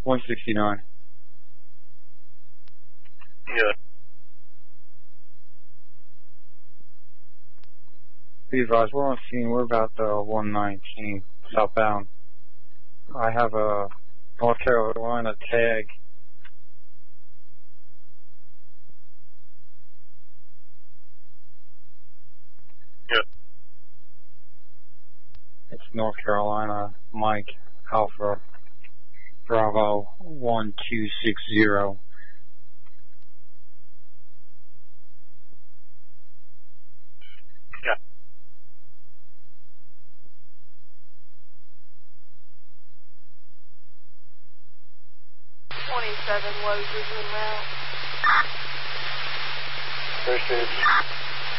169. Yeah. Be advised, we're on scene. We're about 119 southbound. I have a North Carolina tag. Yeah. It's North Carolina Mike Alpha Bravo 1260. Yeah. 27 was en route. Appreciate it.